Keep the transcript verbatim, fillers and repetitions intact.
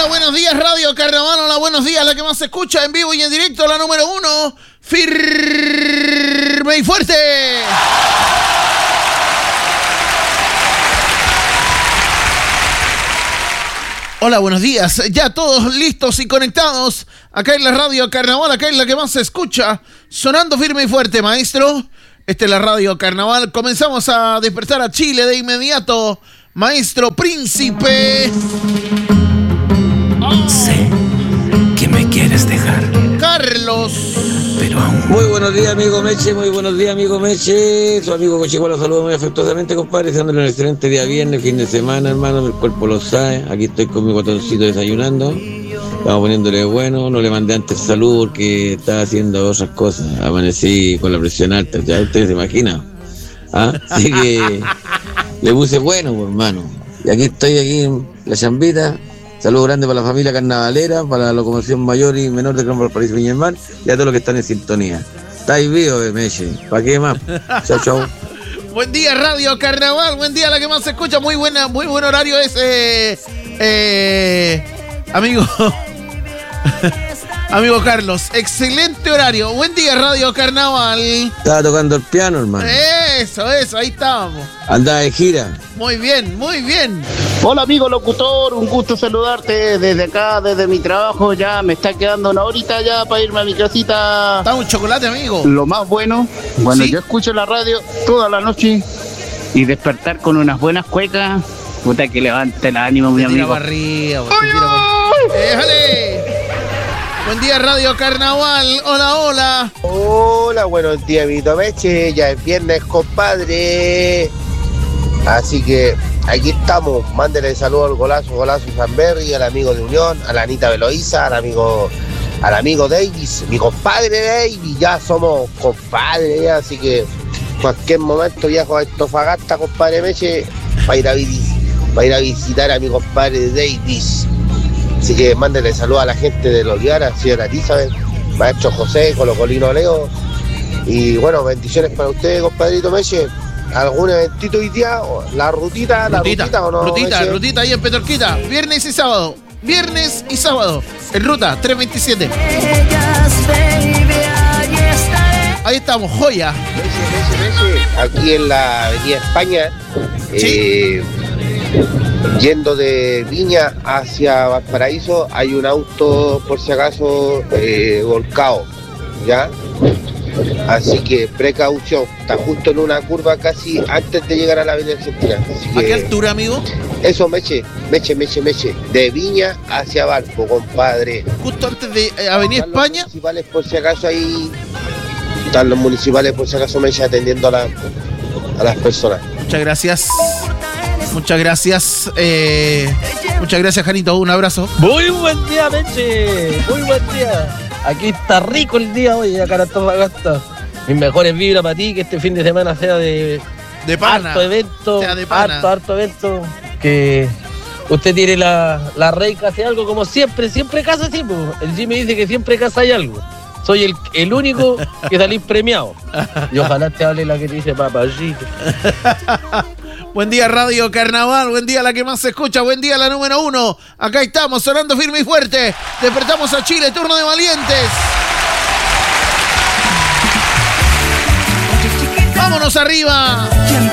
buenos días, Radio Carnaval. Hola, buenos días, la que más se escucha en vivo y en directo, la número uno, firme y fuerte. Hola, buenos días. Ya todos listos y conectados. Acá en la Radio Carnaval, acá es la que más se escucha. Sonando firme y fuerte, maestro. Esta es la Radio Carnaval. Comenzamos a despertar a Chile de inmediato. Maestro Príncipe. Oh. Sé que me quieres dejar, Carlos. Pero aún. Muy buenos días, amigo Meche. Muy buenos días, amigo Meche. Su amigo Cochihuala lo saludo muy afectuosamente, compadre. Deseándole un excelente día viernes, fin de semana, hermano. El cuerpo lo sabe. Aquí estoy con mi botoncito desayunando. Estamos poniéndole bueno. No le mandé antes salud porque estaba haciendo otras cosas. Amanecí con la presión alta. Ya ustedes se imaginan. ¿Ah? Así que le puse bueno, pues, hermano. Y aquí estoy, aquí en la chambita. Saludos grandes para la familia carnavalera, para la locomoción mayor y menor de Gran Valparaíso, Viña del Mar y a todos los que están en sintonía. Estáis vivos, Meche. ¿Para qué más? Chao, chao. Buen día, Radio Carnaval. Buen día, la que más se escucha. Muy buena, muy buen horario ese, eh, amigo. Amigo Carlos, excelente horario. Buen día, Radio Carnaval. Estaba tocando el piano, hermano. Eso, eso, ahí estábamos. Andaba de gira. Muy bien, muy bien. Hola, amigo locutor, un gusto saludarte desde acá, desde mi trabajo. Ya me está quedando una horita ya para irme a mi casita. Está un chocolate, amigo. Lo más bueno, bueno, ¿Sí? Yo escucho la radio toda la noche y despertar con unas buenas cuecas. Puta que levanta el ánimo, mi Te tira amigo. para arriba, te tira para... ¡Déjale! Buen día, Radio Carnaval. Hola, hola. Hola, buenos días, Vito Meche. Ya es viernes, compadre. Así que aquí estamos. Mándele saludos al golazo, golazo Sanberry, al amigo de Unión, a la Anita Beloiza, al amigo, al amigo Davis, mi compadre Davis. Ya somos compadres, ya, así que cualquier momento viajo a Antofagasta, compadre Meche, para ir a, para ir a visitar a mi compadre Davis. Así que mándenle saludos a la gente de Loliara, señora Elizabeth, maestro José, Colocolino Leo. Y bueno, bendiciones para ustedes, compadrito Meche. ¿Algún eventito hoy día? ¿La rutita? ¿La Rutita, rutita o no? rutita, Meche? rutita ahí en Petorquita. Viernes y sábado. Viernes y sábado. En ruta tres veintisiete. Ahí estamos, joya. Meche, Meche, Meche. Aquí en la Avenida España. Sí. Eh, Yendo de Viña hacia Valparaíso hay un auto, por si acaso, eh, volcado, ¿ya? Así que precaución, está justo en una curva casi antes de llegar a la Avenida Argentina. Así ¿A qué que altura, amigo? eso, Meche, Meche, Meche, Meche, de Viña hacia Valpo, compadre. Justo antes de eh, Avenida Están los España. municipales, por si acaso, ahí están los municipales, por si acaso, Meche, atendiendo a, la, a las personas. Muchas gracias. Muchas gracias. Eh, muchas gracias, Janito. Un abrazo. Muy buen día, Meche. Muy buen día. Aquí está rico el día hoy, acá en Antofagasta. Mis mejores vibras para ti, que este fin de semana sea de, De pana. harto evento. Sea de pana. Harto, harto evento. Que usted tiene la, la rey que hace algo como siempre, siempre casa así. Pues. El Jimmy dice que siempre casa hay algo. Soy el, el único que salís premiado. Y ojalá te hable la que te dice papayito. Buen día, Radio Carnaval. Buen día, la que más se escucha. Buen día, la número uno. Acá estamos, sonando firme y fuerte. Despertamos a Chile, turno de valientes. ¡Vámonos arriba!